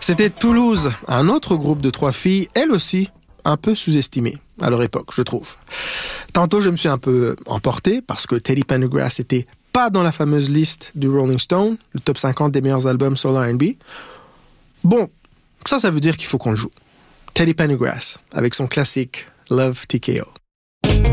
C'était Toulouse, un autre groupe de 3 filles, elles aussi, un peu sous-estimées à leur époque, je trouve. Tantôt, je me suis un peu emporté parce que Teddy Pendergrass n'était pas dans la fameuse liste du Rolling Stone, le top 50 des meilleurs albums solo R&B. Bon, ça veut dire qu'il faut qu'on le joue. Teddy Pendergrass, avec son classique Love TKO.